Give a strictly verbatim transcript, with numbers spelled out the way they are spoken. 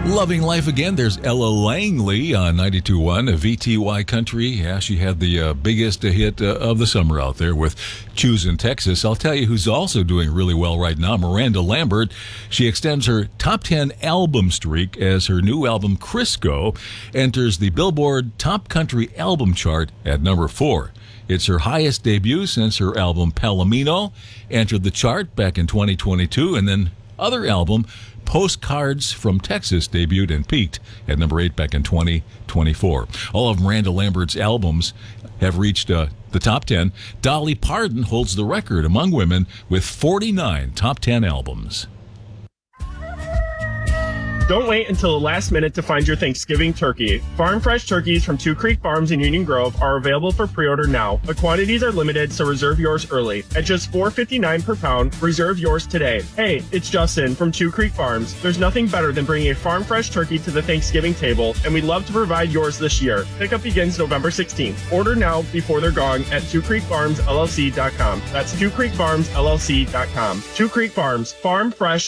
Loving life again. There's Ella Langley on ninety-two point one V T Y Country. Yeah, she had the uh, biggest hit uh, of the summer out there with Choosing Texas. I'll tell you who's also doing really well right now, Miranda Lambert. She extends her top ten album streak as her new album, Crisco, enters the Billboard Top Country Album chart at number four. It's her highest debut since her album Palomino entered the chart back in twenty twenty-two, and then other album, Postcards from Texas, debuted and peaked at number eight back in twenty twenty-four. All of Miranda Lambert's albums have reached uh, the top ten. Dolly Parton holds the record among women with forty-nine top ten albums. Don't wait until the last minute to find your Thanksgiving turkey. Farm fresh turkeys from Two Creek Farms in Union Grove are available for pre-order now, but quantities are limited, so reserve yours early. At just four dollars and fifty-nine cents per pound, reserve yours today. Hey, it's Justin from Two Creek Farms. There's nothing better than bringing a farm fresh turkey to the Thanksgiving table, and we'd love to provide yours this year. Pickup begins November sixteenth. Order now before they're gone at two creek farms l l c dot com. That's two creek farms l l c dot com. Two Creek Farms, farm fresh